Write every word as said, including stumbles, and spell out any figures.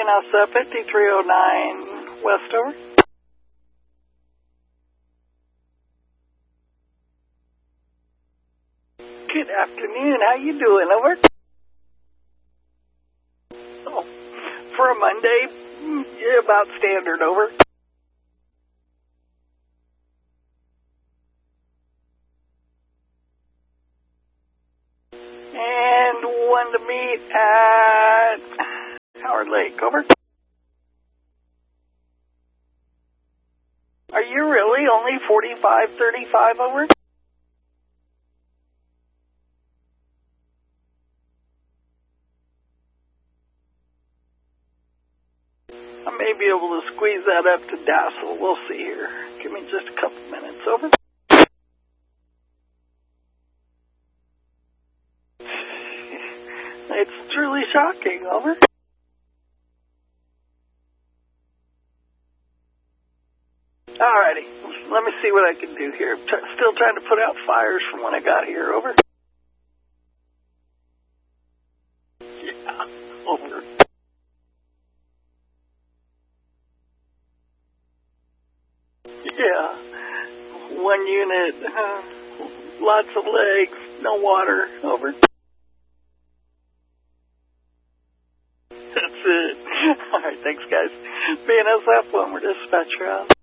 P N S fifty-three oh nine West, over. Good afternoon. How you doing, over? Oh, for a Monday, yeah, about standard, over. And one to meet at Howard Lake, over. Are you really only forty-five thirty-five, over? I may be able to squeeze that up to Dassel. We'll see here. Give me just a couple minutes, over. It's truly shocking, over. Alrighty, let me see what I can do here. I'm t- still trying to put out fires from when I got here, over. Yeah, over. Yeah, one unit, uh, lots of legs, no water, over. That's it. All right, thanks, guys. B N S F one, we're dispatcher out.